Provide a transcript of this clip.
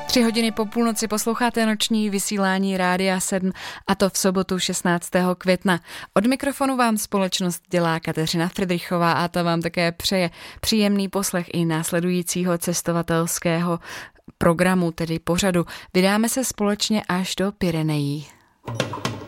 3 hodiny po půlnoci posloucháte noční vysílání Rádia 7 a to v sobotu 16. května. Od mikrofonu vám společnost dělá Kateřina Fridrichová a ta vám také přeje příjemný poslech i následujícího cestovatelského programu, tedy pořadu. Vydáme se společně až do Pyrenejí.